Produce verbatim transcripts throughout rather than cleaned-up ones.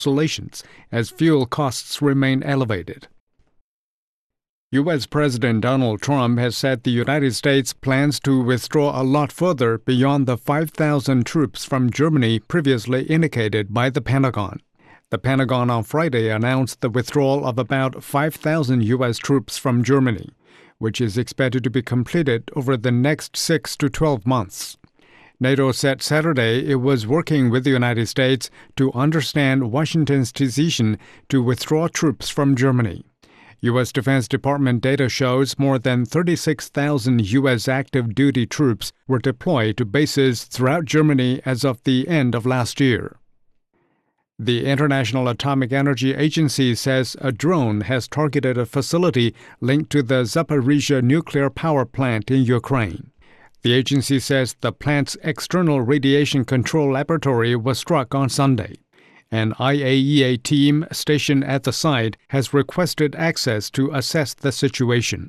cancellations as fuel costs remain elevated. U S. President Donald Trump has said the United States plans to withdraw a lot further beyond the five thousand troops from Germany previously indicated by the Pentagon. The Pentagon on Friday announced the withdrawal of about five thousand U S troops from Germany, which is expected to be completed over the next six to twelve months. NATO said Saturday it was working with the United States to understand Washington's decision to withdraw troops from Germany. U S. Defense Department data shows more than thirty-six thousand U S active duty troops were deployed to bases throughout Germany as of the end of last year. The International Atomic Energy Agency says a drone has targeted a facility linked to the Zaporizhzhia nuclear power plant in Ukraine. The agency says the plant's external radiation control laboratory was struck on Sunday. An I A E A team stationed at the site has requested access to assess the situation.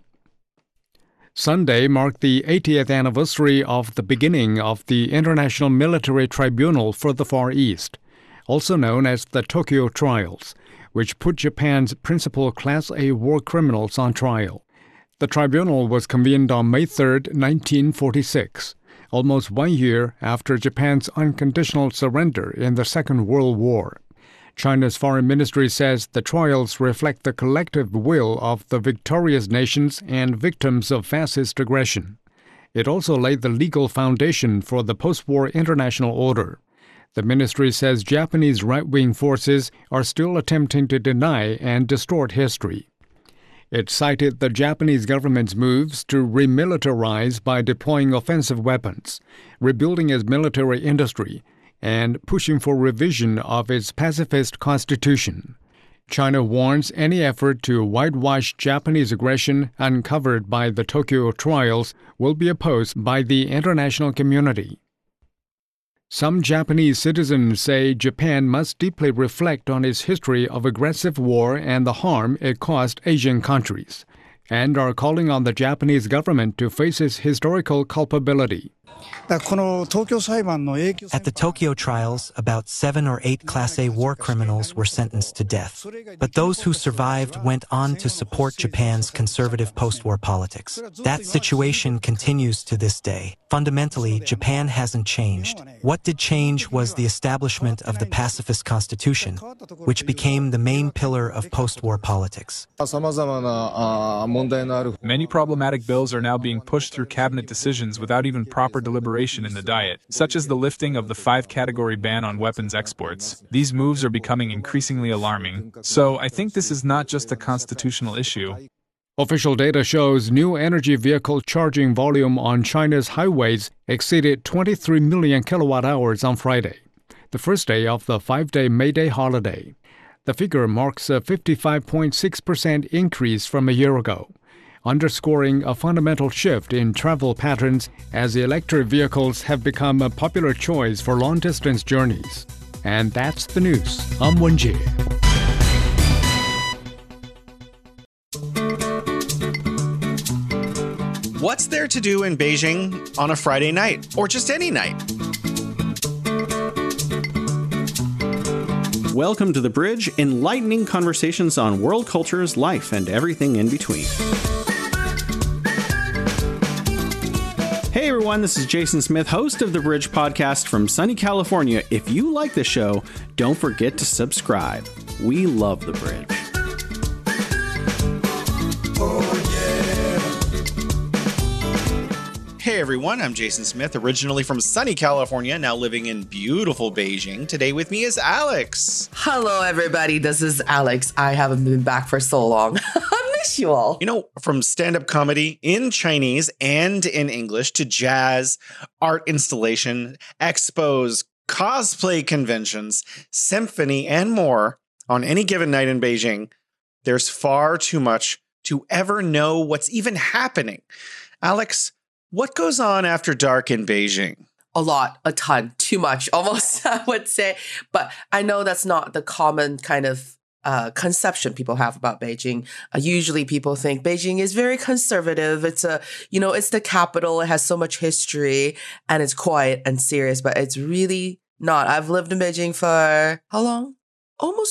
Sunday marked the eightieth anniversary of the beginning of the International Military Tribunal for the Far East, also known as the Tokyo Trials, which put Japan's principal Class A war criminals on trial. The tribunal was convened on May third, nineteen forty-six. Almost one year after Japan's unconditional surrender in the Second World War. China's foreign ministry says the trials reflect the collective will of the victorious nations and victims of fascist aggression. It also laid the legal foundation for the post-war international order. The ministry says Japanese right-wing forces are still attempting to deny and distort history. It cited the Japanese government's moves to remilitarize by deploying offensive weapons, rebuilding its military industry, and pushing for revision of its pacifist constitution. China warns any effort to whitewash Japanese aggression uncovered by the Tokyo trials will be opposed by the international community. Some Japanese citizens say Japan must deeply reflect on its history of aggressive war and the harm it caused Asian countries, and are calling on the Japanese government to face its historical culpability. At the Tokyo trials, about seven or eight Class A war criminals were sentenced to death. But those who survived went on to support Japan's conservative post-war politics. That situation continues to this day. Fundamentally, Japan hasn't changed. What did change was the establishment of the pacifist constitution, which became the main pillar of post-war politics. Many problematic bills are now being pushed through cabinet decisions without even proper deliberation in the Diet, such as the lifting of the five-category ban on weapons exports. These moves are becoming increasingly alarming. So I think this is not just a constitutional issue. Official data shows new energy vehicle charging volume on China's highways exceeded twenty-three million kilowatt hours on Friday, the first day of the five-day May Day holiday. The figure marks a fifty-five point six percent increase from a year ago, underscoring a fundamental shift in travel patterns as electric vehicles have become a popular choice for long-distance journeys. And that's the news. I'm Wen-Jie. What's there to do in Beijing on a Friday night, or just any night? Welcome to The Bridge, enlightening conversations on world cultures, life, and everything in between. Hey everyone, this is Jason Smith, host of The Bridge podcast from sunny California. If you like the show, don't forget to subscribe. We love The Bridge. Hey everyone, I'm Jason Smith, originally from sunny California, now living in beautiful Beijing. Today with me is Alex. Hello everybody, this is Alex. I haven't been back for so long. I miss you all. You know, from stand-up comedy in Chinese and in English to jazz, art installation, expos, cosplay conventions, symphony, and more, on any given night in Beijing, there's far too much to ever know what's even happening. Alex, what goes on after dark in Beijing? A lot, a ton, too much, almost, I would say. But I know that's not the common kind of uh, conception people have about Beijing. Uh, usually people think Beijing is very conservative. It's a, you know, it's the capital. It has so much history and it's quiet and serious, but it's really not. I've lived in Beijing for how long? almost